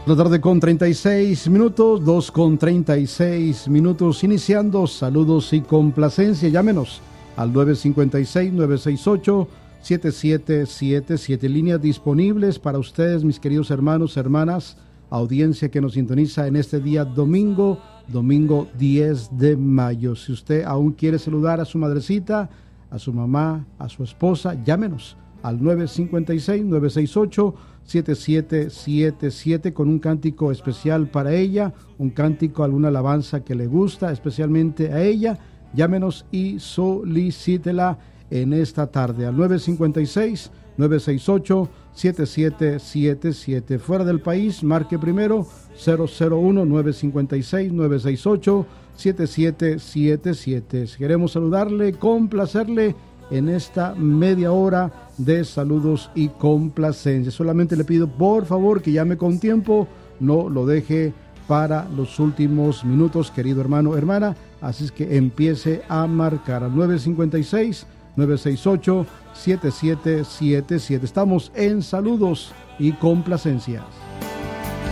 La tarde con 36 minutos, 2:36, iniciando saludos y complacencia. Llámenos al 956-968-7777. Líneas disponibles para ustedes, mis queridos hermanos, hermanas, audiencia que nos sintoniza en este día domingo 10 de mayo. Si usted aún quiere saludar a su madrecita, a su mamá, a su esposa, llámenos al 956-968-7777 con un cántico especial para ella, un cántico, alguna alabanza que le gusta especialmente a ella. Llámenos y solicítela en esta tarde al 956-968-7777. Fuera del país, marque primero 001-956-968-7777. Queremos saludarle, complacerle en esta media hora de saludos y complacencia. Solamente le pido por favor que llame con tiempo, no lo deje para los últimos minutos, querido hermano, hermana. Así es que empiece a marcar al 956-968-7777. Estamos en saludos y complacencias.